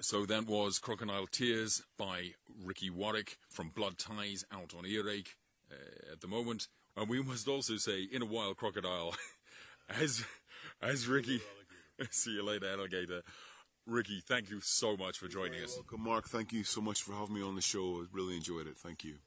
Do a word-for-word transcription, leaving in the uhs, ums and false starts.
So that was Crocodile Tears by Ricky Warwick from Blood Ties, out on Earache uh, at the moment. And we must also say, in a while, Crocodile, as as Ricky. See you later, alligator. Ricky, thank you so much for joining us. Welcome, Mark. Thank you so much for having me on the show. I really enjoyed it. Thank you.